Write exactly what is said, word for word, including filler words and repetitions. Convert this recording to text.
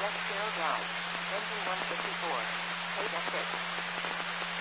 Westfield Drive. Engine one fifty-four. Paid at six.